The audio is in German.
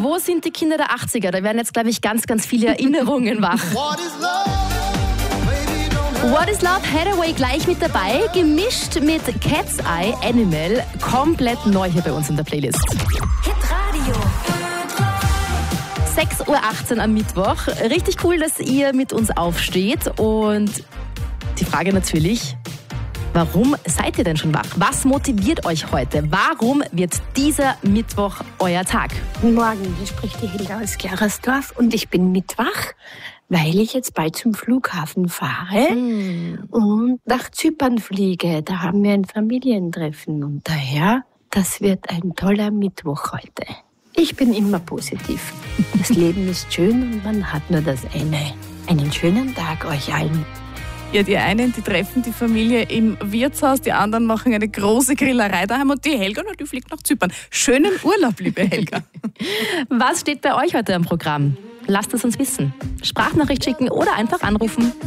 Wo sind die Kinder der 80er? Da werden jetzt, glaube ich, ganz, ganz viele Erinnerungen wach. What is Love? Hathaway gleich mit dabei, gemischt mit Cat's Eye, Animal, komplett neu hier bei uns in der Playlist. Hitradio. 6.18 Uhr am Mittwoch. Richtig cool, dass ihr mit uns aufsteht. Und die Frage natürlich, warum seid ihr denn schon wach? Was motiviert euch heute? Warum wird dieser Mittwoch euer Tag? Guten Morgen, hier spricht die Helga aus Gerasdorf und ich bin mitwach, weil ich jetzt bald zum Flughafen fahre und nach Zypern fliege. Da haben wir ein Familientreffen und daher, das wird ein toller Mittwoch heute. Ich bin immer positiv. Das Leben ist schön und man hat nur das eine. Einen schönen Tag euch allen. Ja, die einen, die treffen die Familie im Wirtshaus, die anderen machen eine große Grillerei daheim und die Helga, die fliegt nach Zypern. Schönen Urlaub, liebe Helga. Was steht bei euch heute am Programm? Lasst es uns wissen. Sprachnachricht schicken oder einfach anrufen.